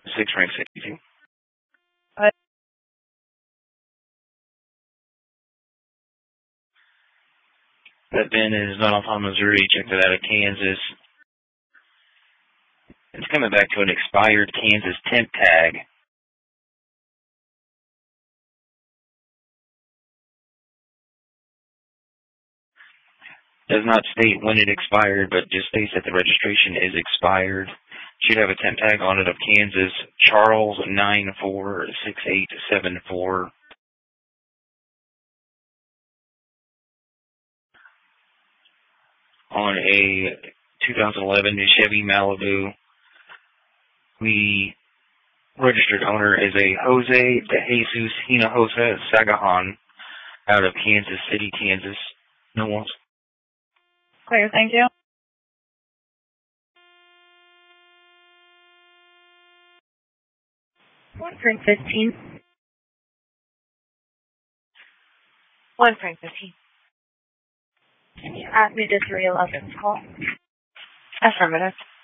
6 rank 62. That VIN is not on Missouri. Check that out of Kansas. It's coming back to an expired Kansas temp tag. Does not state when it expired, but just states that the registration is expired. Should have a temp tag on it of Kansas Charles 946874. On a 2011 Chevy Malibu. The registered owner is a Jose de Jesus Hinojosa Sagahan out of Kansas City, Kansas. No one. Clear, thank you. Frank 15. 1 Frank 15. Can you ask me to 311 call? Affirmative.